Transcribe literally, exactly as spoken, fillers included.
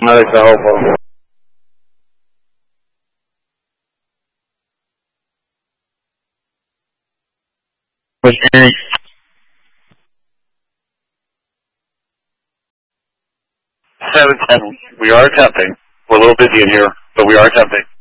Medics are hopeful. Seven ten. We are attempting. We're a little busy in here, but we are attempting.